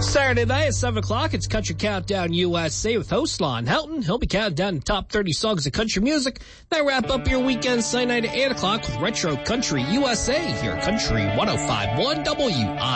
Saturday night at 7 o'clock, it's Country Countdown USA with host Lon Helton. He'll be counting down the top 30 songs of country music. Then wrap up your weekend Sunday night at 8 o'clock with Retro Country USA here at Country 105.1 WI.